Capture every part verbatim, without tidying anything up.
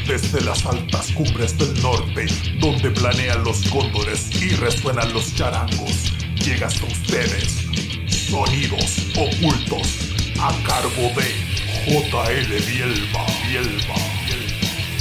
Desde las altas cumbres del norte, donde planean los cóndores y resuenan los charangos, llega hasta ustedes Sonidos Ocultos, a cargo de J L Bielma, Bielma, Bielma.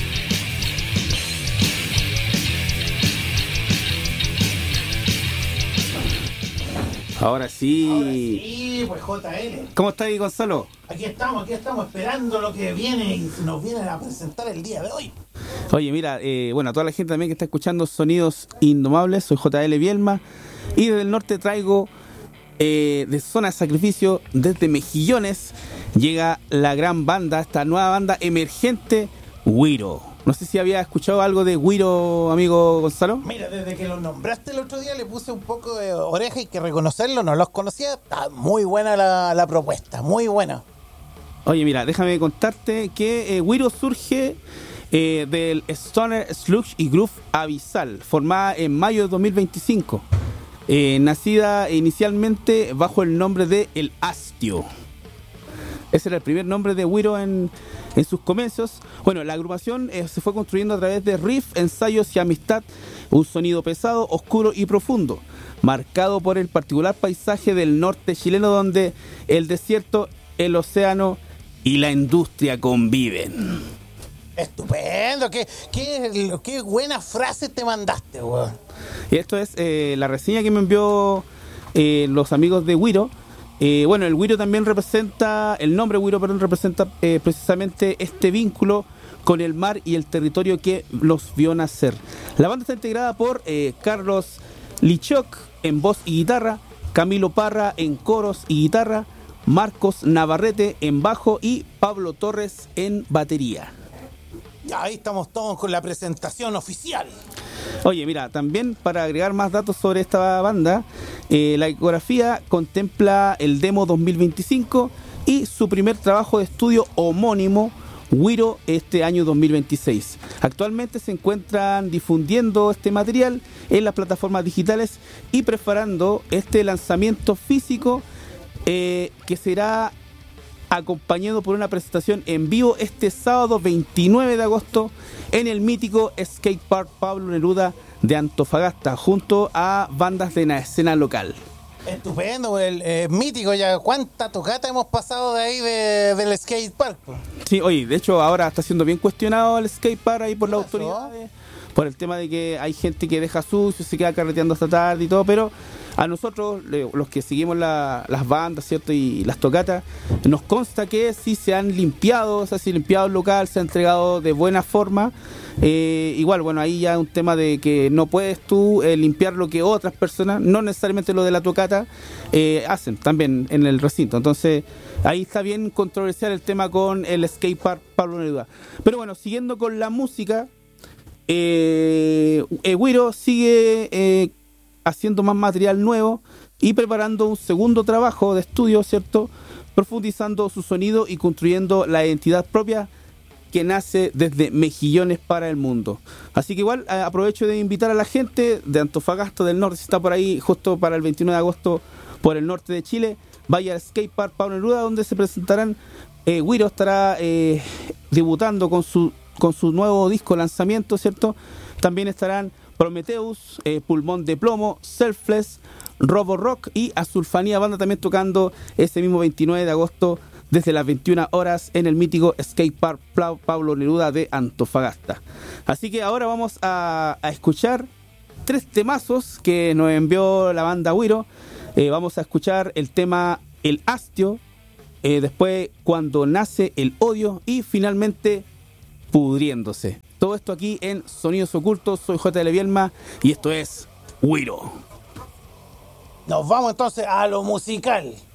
Ahora sí. Ahora sí, pues J L. ¿Cómo está ahí, Gonzalo? Aquí estamos, aquí estamos esperando lo que viene y nos vienen a presentar el día de hoy. Oye, mira, eh, bueno, a toda la gente también que está escuchando Sonidos Indomables, soy J L Bielma y desde el norte traigo eh, de Zona de Sacrificio, desde Mejillones, llega la gran banda, esta nueva banda emergente, Güiro. No sé si había escuchado algo de Güiro, amigo Gonzalo. Mira, desde que los nombraste el otro día le puse un poco de oreja, y que reconocerlo, no los conocía. Está muy buena la, la propuesta, muy buena. Oye, mira, déjame contarte que eh, Güiro surge eh, del Stoner Sludge y Groove Abyssal, formada en mayo de dos mil veinticinco, eh, nacida inicialmente bajo el nombre de El Hastio. Ese era el primer nombre de Güiro en, en sus comienzos. Bueno, la agrupación eh, se fue construyendo a través de riff, ensayos y amistad, un sonido pesado, oscuro y profundo, marcado por el particular paisaje del norte chileno, donde el desierto, el océano y la industria conviven. Estupendo, qué, qué, qué buena frase te mandaste, weón. Y esto es eh, la reseña que me envió eh, los amigos de Güiro. Eh, bueno, el Güiro también representa, el nombre Güiro, perdón, representa eh, precisamente este vínculo con el mar y el territorio que los vio nacer. La banda está integrada por eh, Carlos Lichoc en voz y guitarra, Camilo Parra en coros y guitarra, Marcos Navarrete en bajo y Pablo Torres en batería. Ahí estamos todos con la presentación oficial. Oye, mira, también para agregar más datos sobre esta banda, eh, la discografía contempla el demo dos mil veinticinco y su primer trabajo de estudio homónimo, Güiro, este año dos mil veintiséis. Actualmente se encuentran difundiendo este material en las plataformas digitales y preparando este lanzamiento físico eh, que será acompañado por una presentación en vivo este sábado veintinueve de agosto en el mítico Skate Park Pablo Neruda de Antofagasta, junto a bandas de la escena local. Estupendo, el eh, mítico, ya cuánta tocata hemos pasado de ahí de, del Skate Park. Sí, oye, de hecho ahora está siendo bien cuestionado el Skate Park ahí por las pasó? autoridades, por el tema de que hay gente que deja sucio, se queda carreteando hasta tarde y todo, pero a nosotros, los que seguimos la, las bandas, ¿cierto? Y las tocatas, nos consta que sí se han limpiado, o sea, se ha limpiado el local, se ha entregado de buena forma. Eh, igual, bueno, ahí ya es un tema de que no puedes tú eh, limpiar lo que otras personas, no necesariamente lo de la tocata, eh, hacen también en el recinto. Entonces, ahí está bien controversial el tema con el Skate Park Pablo Neruda. Pero bueno, siguiendo con la música, eh, eh, Güiro sigue eh, haciendo más material nuevo y preparando un segundo trabajo de estudio, ¿cierto? Profundizando su sonido y construyendo la identidad propia que nace desde Mejillones para el mundo. Así que igual eh, aprovecho de invitar a la gente de Antofagasta del Norte, si está por ahí justo para el veintinueve de agosto por el norte de Chile, vaya al Skate Park Pablo Neruda, donde se presentarán, eh, Güiro estará eh, debutando con su, con su nuevo disco lanzamiento, ¿cierto? También estarán Prometheus, eh, Pulmón de Plomo, Selfless, Robo Rock y Azulfanía Banda también tocando ese mismo veintinueve de agosto desde las veintiuna horas en el mítico Skate Park Pablo Neruda de Antofagasta. Así que ahora vamos a, a escuchar tres temazos que nos envió la banda Güiro. Eh, vamos a escuchar el tema El Hastio, eh, después Cuando Nace el Odio y finalmente Pudriéndose. Todo esto aquí en Sonidos Ocultos. Soy J L Bielma y esto es Güiro. Nos vamos entonces a lo musical.